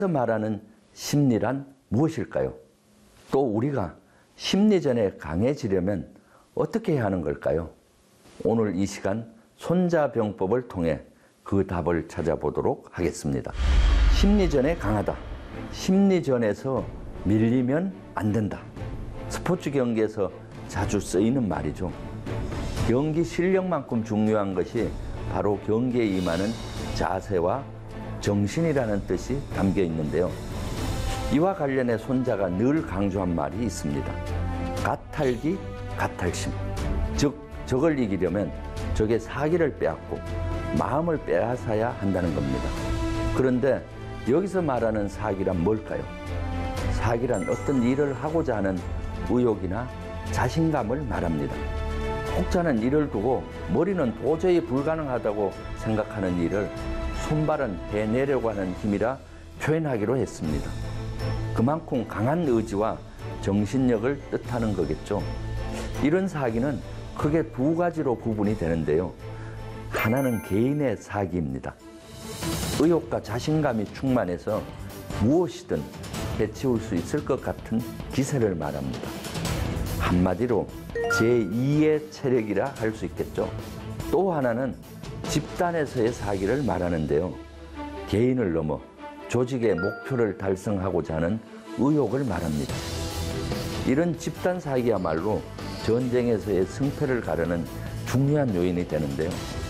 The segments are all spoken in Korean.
말하는 심리란 무엇일까요? 또 우리가 심리전에 강해지려면 어떻게 해야 하는 걸까요? 오늘 이 시간 손자병법을 통해 그 답을 찾아보도록 하겠습니다. 심리전에 강하다. 심리전에서 밀리면 안 된다. 스포츠 경기에서 자주 쓰이는 말이죠. 경기 실력만큼 중요한 것이 바로 경기에 임하는 자세와 정신이라는 뜻이 담겨 있는데요. 이와 관련해 손자가 늘 강조한 말이 있습니다. 가탈기, 가탈심. 즉, 적을 이기려면 적의 사기를 빼앗고 마음을 빼앗아야 한다는 겁니다. 그런데 여기서 말하는 사기란 뭘까요? 사기란 어떤 일을 하고자 하는 의욕이나 자신감을 말합니다. 혹자는 이를 두고 머리는 도저히 불가능하다고 생각하는 일을 손발은 해내려고 하는 힘이라 표현하기로 했습니다. 그만큼 강한 의지와 정신력을 뜻하는 거겠죠. 이런 사기는 크게 두 가지로 구분이 되는데요. 하나는 개인의 사기입니다. 의욕과 자신감이 충만해서 무엇이든 해치울 수 있을 것 같은 기세를 말합니다. 한마디로 제2의 체력이라 할 수 있겠죠. 또 하나는 집단에서의 사기를 말하는데요. 개인을 넘어 조직의 목표를 달성하고자 하는 의욕을 말합니다. 이런 집단 사기야말로 전쟁에서의 승패를 가르는 중요한 요인이 되는데요.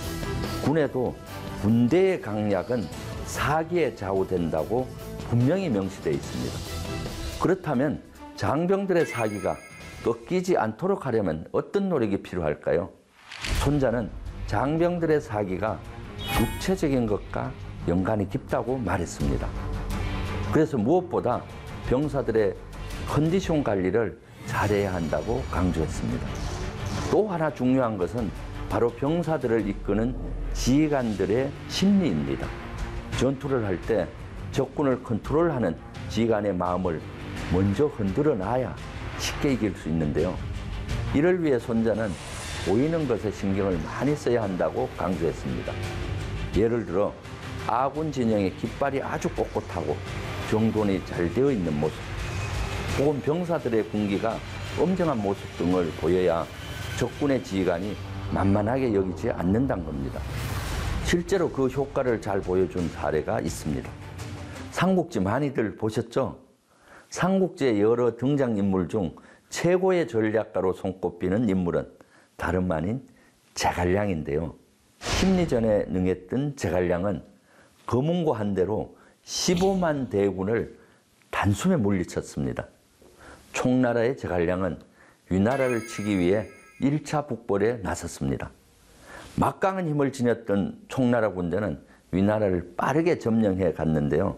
군에도 군대의 강약은 사기에 좌우된다고 분명히 명시되어 있습니다. 그렇다면 장병들의 사기가 꺾이지 않도록 하려면 어떤 노력이 필요할까요? 손자는 장병들의 사기가 육체적인 것과 연관이 깊다고 말했습니다. 그래서 무엇보다 병사들의 컨디션 관리를 잘해야 한다고 강조했습니다. 또 하나 중요한 것은 바로 병사들을 이끄는 지휘관들의 심리입니다. 전투를 할 때 적군을 컨트롤하는 지휘관의 마음을 먼저 흔들어 놔야 쉽게 이길 수 있는데요. 이를 위해 손자는 보이는 것에 신경을 많이 써야 한다고 강조했습니다. 예를 들어 아군 진영의 깃발이 아주 꼿꼿하고 정돈이 잘 되어 있는 모습, 혹은 병사들의 군기가 엄정한 모습 등을 보여야 적군의 지휘관이 만만하게 여기지 않는다는 겁니다. 실제로 그 효과를 잘 보여준 사례가 있습니다. 삼국지 많이들 보셨죠? 삼국지의 여러 등장인물 중 최고의 전략가로 손꼽히는 인물은 다름 아닌 제갈량인데요. 심리전에 능했던 제갈량은 검은고 한 대로 15만 대군을 단숨에 물리쳤습니다. 총나라의 제갈량은 위나라를 치기 위해 1차 북벌에 나섰습니다. 막강한 힘을 지녔던 총나라 군대는 위나라를 빠르게 점령해 갔는데요.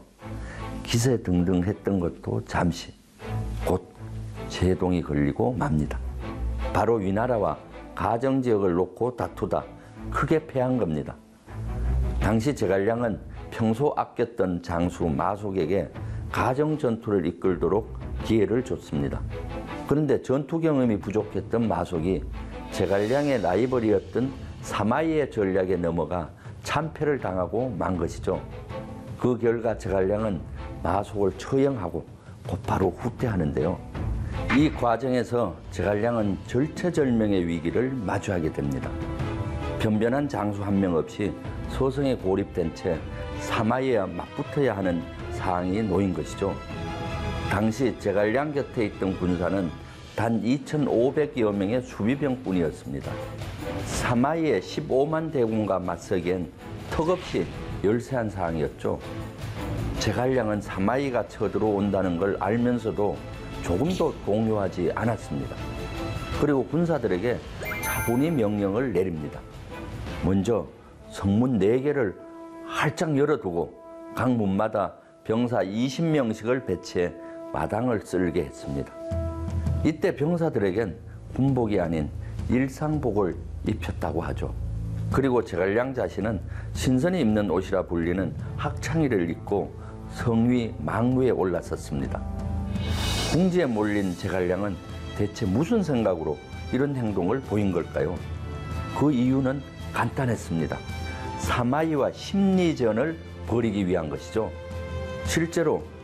기세등등했던 것도 잠시, 곧 제동이 걸리고 맙니다. 바로 위나라와 가정지역을 놓고 다투다 크게 패한 겁니다. 당시 제갈량은 평소 아꼈던 장수 마속에게 가정전투를 이끌도록 기회를 줬습니다. 그런데 전투 경험이 부족했던 마속이 제갈량의 라이벌이었던 사마이의 전략에 넘어가 참패를 당하고 만 것이죠. 그 결과 제갈량은 마속을 처형하고 곧바로 후퇴하는데요. 이 과정에서 제갈량은 절체절명의 위기를 마주하게 됩니다. 변변한 장수 한 명 없이 서성에 고립된 채 사마이와 맞붙어야 하는 상황이 놓인 것이죠. 당시 제갈량 곁에 있던 군사는 단 2,500여 명의 수비병뿐이었습니다. 사마이의 15만 대군과 맞서기엔 턱없이 열세한 상황이었죠. 제갈량은 사마이가 쳐들어온다는 걸 알면서도 조금도 동요하지 않았습니다. 그리고 군사들에게 차분히 명령을 내립니다. 먼저 성문 4개를 활짝 열어두고 각 문마다 병사 20명씩을 배치해 마당을 쓸게 했습니다. 이때 병사들에겐 군복이 아닌 일상복을 입혔다고 하죠. 그리고 제갈량 자신은 신선히 입는 옷이라 불리는 학창의를 입고 성위 망루에 올라섰습니다. 궁지에 몰린 제갈량은 대체 무슨 생각으로 이런 행동을 보인 걸까요? 그 이유는 간단했습니다. 사마이와 심리전을 벌이기 위한 것이죠. 실제로